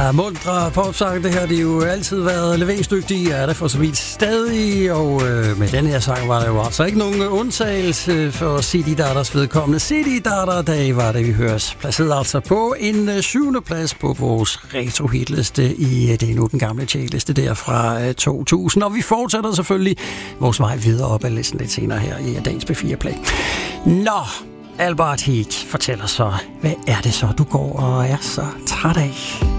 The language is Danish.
Ja, mundre popsange, det her, de har jo altid været leveringsdygtige, er det for så vidt stadig, og med den her sang var der jo altså ikke nogen undtagelse for CD Datters vedkommende. CD Datter-dag var det, vi høres. Placeret altså på en 7. plads på vores retro-hitliste i det nu den gamle tjekliste der fra 2000, og vi fortsætter selvfølgelig vores vej videre op ad listen lidt senere her i dagens B4 Play. Nå, Albert Heat fortæller så, hvad er det så, du går og er så træt af?